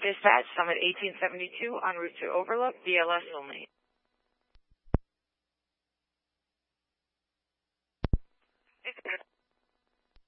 Dispatch, Summit 1872, en route to Overlook, BLS only.